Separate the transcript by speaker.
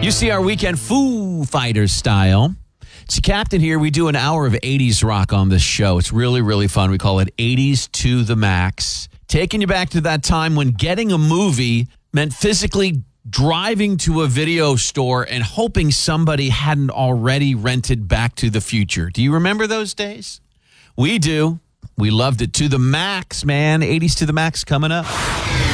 Speaker 1: You see our weekend Foo Fighters style. It's Captain here. We do an hour of 80s rock on this show. It's really, really fun. We call it 80s to the max. Taking you back to that time when getting a movie meant physically driving to a video store and hoping somebody hadn't already rented Back to the Future. Do you remember those days? We do. We loved it to the max, man. 80s to the max coming up.